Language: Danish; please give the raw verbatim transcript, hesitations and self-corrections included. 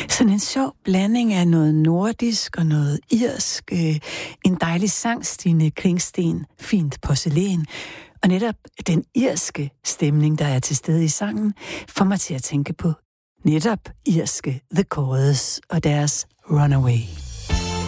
Sådan en sjov blanding af noget nordisk og noget irsk. En dejlig sang, Stine Klingsten, fint porcelæn. Og netop den irske stemning, der er til stede i sangen, får mig til at tænke på netop irske The Chorus og deres Runaway.